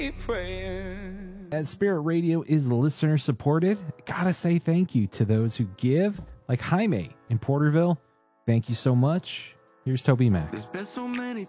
praying. As Spirit Radio is listener supported, gotta say thank you to those who give, like Jaime in Porterville. Thank you so much. Here's Toby Mac. There's been so many